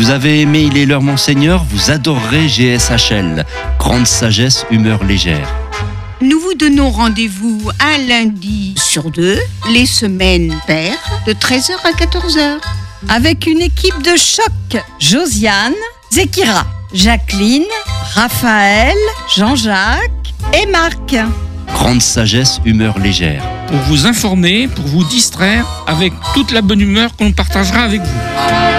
Vous avez aimé Il est l'heure Monseigneur, vous adorerez GSHL. Grande sagesse, humeur légère. Nous vous donnons rendez-vous un lundi sur 2, les semaines paires, de 13h à 14h. Avec une équipe de choc, Josiane, Zekira, Jacqueline, Raphaël, Jean-Jacques et Marc. Grande sagesse, humeur légère. Pour vous informer, pour vous distraire avec toute la bonne humeur qu'on partagera avec vous.